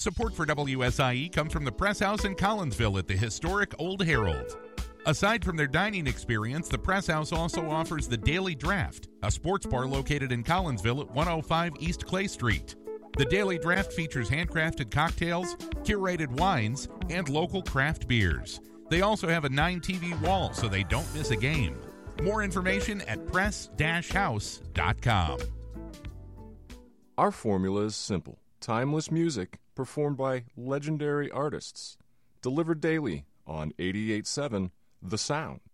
Support for WSIE comes from the Press House in Collinsville at the historic Old Herald. Aside from their dining experience, the Press House also offers the Daily Draft, a sports bar located in Collinsville at 105 East Clay Street. The Daily Draft features handcrafted cocktails, curated wines, and local craft beers. They also have a 9-TV wall so they don't miss a game. More information at press-house.com. Our formula is simple. Timeless music performed by legendary artists. Delivered daily on 88.7 The Sound.